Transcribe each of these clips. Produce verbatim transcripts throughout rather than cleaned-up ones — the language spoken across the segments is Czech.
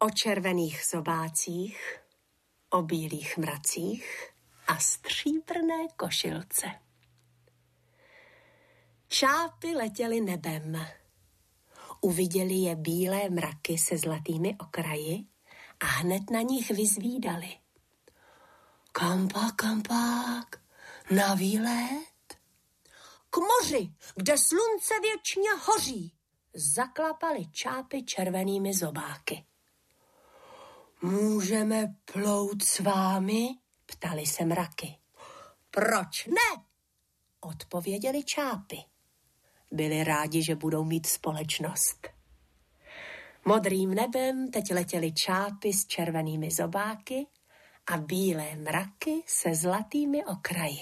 o červených zobácích, o bílých mracích a stříbrné košilce. Čápy letěly nebem. Uviděli je bílé mraky se zlatými okraji a hned na nich vyzvídali. Kampak, kampak, na výlet? K moři, kde slunce věčně hoří, zaklapali čápy červenými zobáky. Můžeme plout s vámi? Ptali se mraky. Proč ne? Odpověděli čápy. Byli rádi, že budou mít společnost. Modrým nebem teď letěly čápy s červenými zobáky a bílé mraky se zlatými okraji.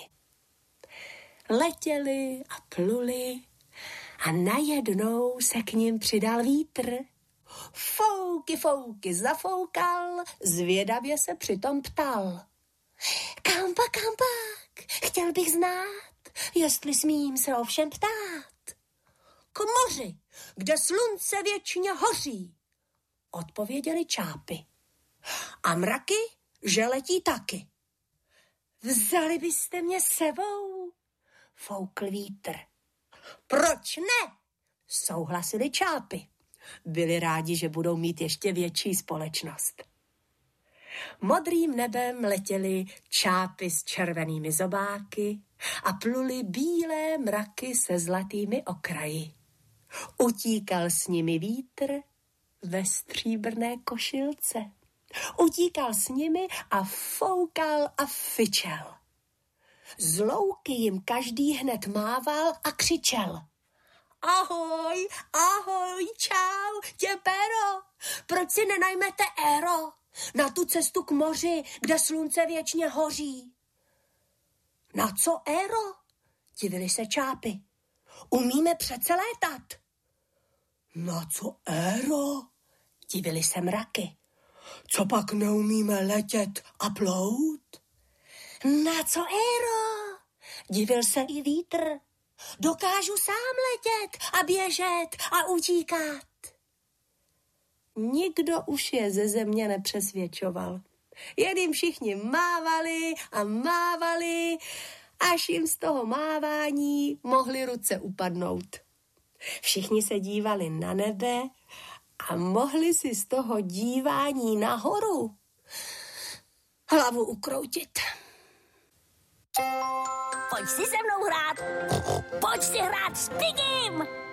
Letěli a pluli a najednou se k nim přidal vítr. Fouky, fouky, zafoukal, zvědavě se přitom ptal. Kampa, kampak, chtěl bych znát, jestli smím se ovšem ptát. K moři, kde slunce věčně hoří, odpověděli čápy. A mraky, že letí taky. Vzali byste mě sebou? Foukl vítr. Proč ne? Souhlasili čápy. Byli rádi, že budou mít ještě větší společnost. Modrým nebem letěly čápy s červenými zobáky a pluli bílé mraky se zlatými okraji. Utíkal s nimi vítr ve stříbrné košilce. Utíkal s nimi a foukal a fičel. Z louky jim každý hned mával a křičel. Ahoj, ahoj, čau, tě pero, proč si nenajmete éro na tu cestu k moři, kde slunce věčně hoří? Na co éro? Divili se čápy. Umíme přece létat. Na co éro? Divili se mraky. Co pak neumíme letět a plout? Na co éro? Divil se i vítr. Dokážu sám letět a běžet a utíkat. Nikdo už je ze země nepřesvědčoval. Jen jim všichni mávali a mávali, až jim z toho mávání mohly ruce upadnout. Všichni se dívali na nebe a mohli si z toho dívání nahoru hlavu ukroutit. Pojď si se mnou hrát, pojď si hrát s Pigim!